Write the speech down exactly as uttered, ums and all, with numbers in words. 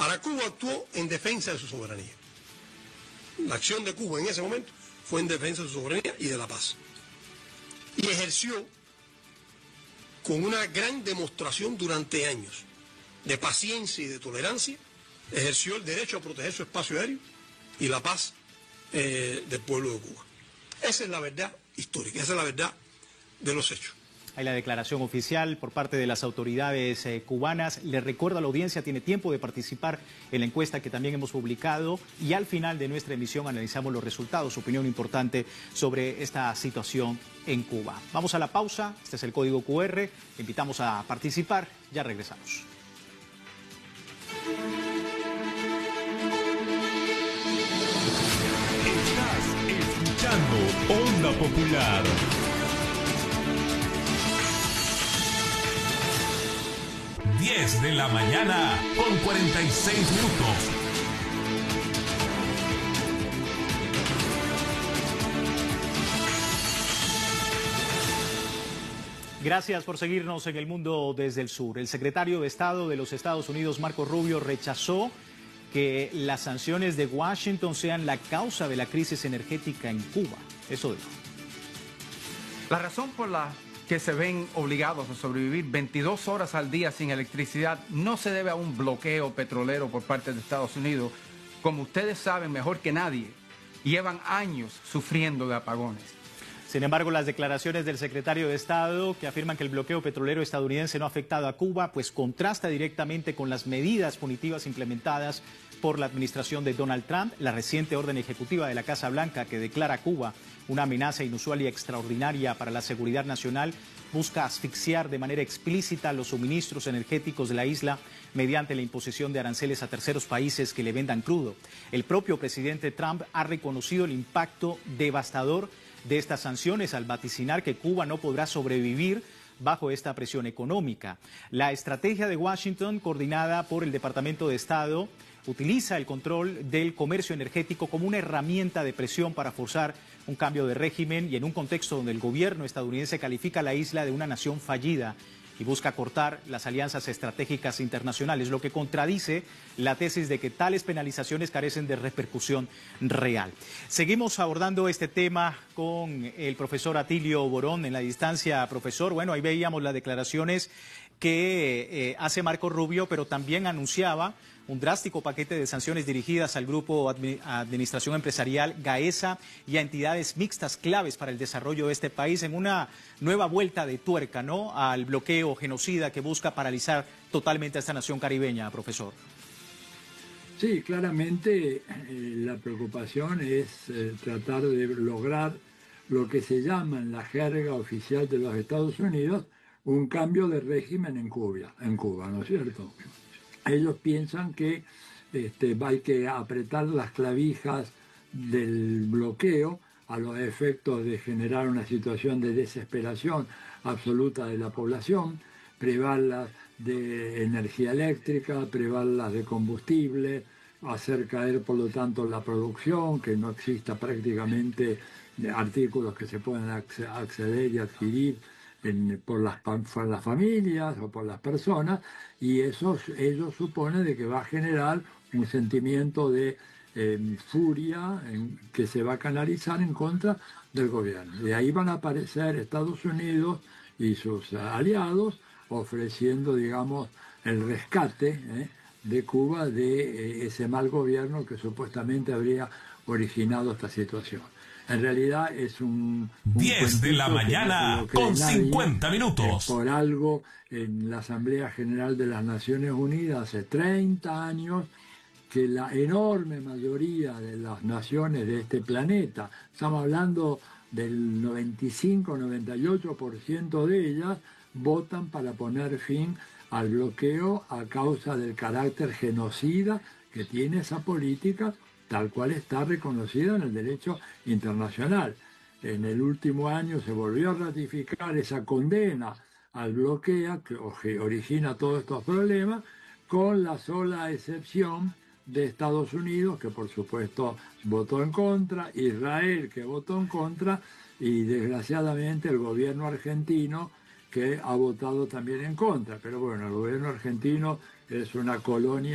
Para Cuba actuó en defensa de su soberanía. La acción de Cuba en ese momento fue en defensa de su soberanía y de la paz. Y ejerció con una gran demostración durante años de paciencia y de tolerancia, ejerció el derecho a proteger su espacio aéreo y la paz eh, del pueblo de Cuba. Esa es la verdad histórica, esa es la verdad de los hechos. Hay la declaración oficial por parte de las autoridades eh, cubanas. Les recuerdo a la audiencia, tiene tiempo de participar en la encuesta que también hemos publicado y al final de nuestra emisión analizamos los resultados, opinión importante sobre esta situación en Cuba. Vamos a la pausa, este es el código cu erre, invitamos a participar, ya regresamos. Estás escuchando Onda Popular. diez de la mañana con cuarenta y seis minutos. Gracias por seguirnos en El Mundo desde el Sur. El secretario de Estado de los Estados Unidos, Marco Rubio, rechazó que las sanciones de Washington sean la causa de la crisis energética en Cuba. Eso dijo. La razón por la que se ven obligados a sobrevivir veintidós horas al día sin electricidad no se debe a un bloqueo petrolero por parte de Estados Unidos. Como ustedes saben mejor que nadie, llevan años sufriendo de apagones. Sin embargo, las declaraciones del secretario de Estado, que afirman que el bloqueo petrolero estadounidense no ha afectado a Cuba, pues contrasta directamente con las medidas punitivas implementadas por la administración de Donald Trump. La reciente orden ejecutiva de la Casa Blanca, que declara a Cuba una amenaza inusual y extraordinaria para la seguridad nacional, busca asfixiar de manera explícita los suministros energéticos de la isla mediante la imposición de aranceles a terceros países que le vendan crudo. El propio presidente Trump ha reconocido el impacto devastador de estas sanciones al vaticinar que Cuba no podrá sobrevivir bajo esta presión económica. La estrategia de Washington, coordinada por el Departamento de Estado, utiliza el control del comercio energético como una herramienta de presión para forzar un cambio de régimen y en un contexto donde el gobierno estadounidense califica a la isla de una nación fallida y busca cortar las alianzas estratégicas internacionales, lo que contradice la tesis de que tales penalizaciones carecen de repercusión real. Seguimos abordando este tema con el profesor Atilio Borón en la distancia. Profesor, bueno, ahí veíamos las declaraciones que eh, hace Marco Rubio, pero también anunciaba un drástico paquete de sanciones dirigidas al Grupo Admi- Administración Empresarial GAESA y a entidades mixtas claves para el desarrollo de este país en una nueva vuelta de tuerca, ¿no?, al bloqueo genocida que busca paralizar totalmente a esta nación caribeña, profesor. Sí, claramente eh, la preocupación es eh, tratar de lograr lo que se llama en la jerga oficial de los Estados Unidos un cambio de régimen en Cuba, en Cuba, ¿no es cierto? Ellos piensan que este, hay que apretar las clavijas del bloqueo a los efectos de generar una situación de desesperación absoluta de la población, privarlas de energía eléctrica, privarlas de combustible, hacer caer por lo tanto la producción, que no exista prácticamente artículos que se puedan acceder y adquirir En, por, las, por las familias o por las personas, y eso ello supone de que va a generar un sentimiento de eh, furia en, que se va a canalizar en contra del gobierno. De ahí van a aparecer Estados Unidos y sus aliados ofreciendo, digamos, el rescate eh, de Cuba de eh, ese mal gobierno que supuestamente habría originado esta situación. En realidad es un... un diez de la mañana no con nadie, cincuenta minutos. Eh, por algo en la Asamblea General de las Naciones Unidas hace treinta años que la enorme mayoría de las naciones de este planeta, estamos hablando del noventa y cinco, noventa y ocho por ciento de ellas, votan para poner fin al bloqueo a causa del carácter genocida que tiene esa política, tal cual está reconocida en el derecho internacional. En el último año se volvió a ratificar esa condena al bloqueo que origina todos estos problemas, con la sola excepción de Estados Unidos, que por supuesto votó en contra, Israel, que votó en contra, y desgraciadamente el gobierno argentino, que ha votado también en contra. Pero bueno, el gobierno argentino es una colonia